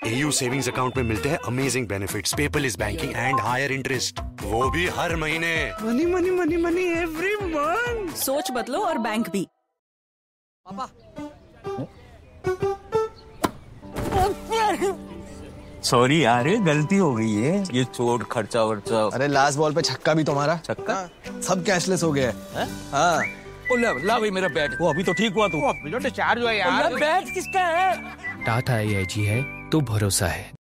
AU savings account में मिलते हैं amazing benefits, paperless banking and higher interest, वो भी हर महीने। Money money money money every month. सोच बदलो और बैंक भी। पापा सॉरी यार, गलती हो गई है। ये चोट खर्चा वर्चा। अरे लास्ट बॉल पे छक्का भी तुम्हारा। छक्का? सब कैशलेस हो गया है। हाँ ओ ला भाई मेरा बैट। वो अभी तो ठीक हुआ तू। अभी तो डिस्चार्ज हुआ यार। बैट किसका है? टाटा AIG है तो भरोसा है।